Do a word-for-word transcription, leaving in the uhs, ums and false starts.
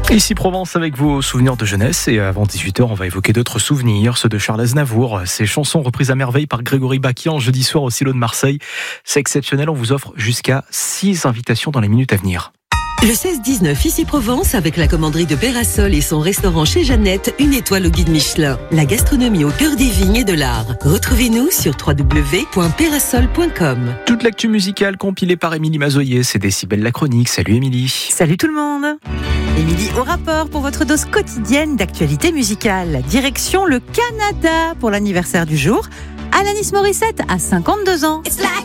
Ici Provence avec vos souvenirs de jeunesse et avant dix-huit heures on va évoquer d'autres souvenirs, ceux de Charles Aznavour, ses chansons reprises à merveille par Grégory Bakian jeudi soir au Silo de Marseille. C'est exceptionnel, on vous offre jusqu'à six invitations dans les minutes à venir. Le seize dix-neuf, ici Provence, avec la commanderie de Pérasol et son restaurant chez Jeannette, une étoile au guide Michelin. La gastronomie au cœur des vignes et de l'art. Retrouvez-nous sur w w w point pérasol point com. Toute l'actu musicale compilée par Émilie Mazoyer, c'est Décibel la chronique. Salut Émilie. Salut tout le monde. Émilie au rapport pour votre dose quotidienne d'actualité musicale. Direction le Canada pour l'anniversaire du jour. Alanis Morissette a cinquante-deux ans. It's like